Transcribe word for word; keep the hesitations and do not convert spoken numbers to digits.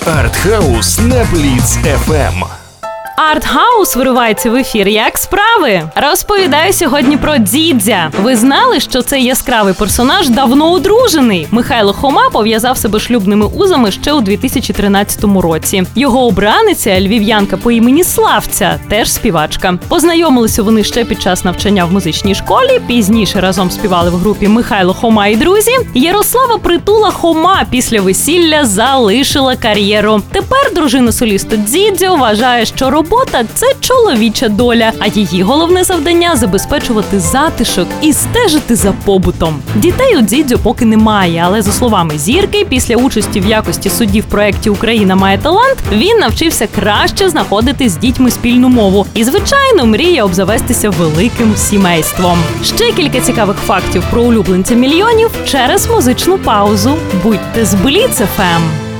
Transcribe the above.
Артхаус на Бліц еф ем. Артхаус виривається в ефір. Як справи? Розповідаю сьогодні про Дзідзя. Ви знали, що цей яскравий персонаж давно одружений? Михайло Хома пов'язав себе шлюбними узами ще у дві тисячі тринадцятому році. Його обраниця – львів'янка по імені Славця, теж співачка. Познайомилися вони ще під час навчання в музичній школі, пізніше разом співали в групі Михайло Хома і друзі. Ярослава Притула Хома після весілля залишила кар'єру. Тепер дружина соліста Дзідзя вважає, що робота – це чоловіча доля, а її головне завдання – забезпечувати затишок і стежити за побутом. Дітей у Дзідзю поки немає, але, за словами зірки, після участі в якості судді в проєкті «Україна має талант» він навчився краще знаходити з дітьми спільну мову і, звичайно, мріє обзавестися великим сімейством. Ще кілька цікавих фактів про улюбленця мільйонів через музичну паузу. Будьте з Бліц еф ем.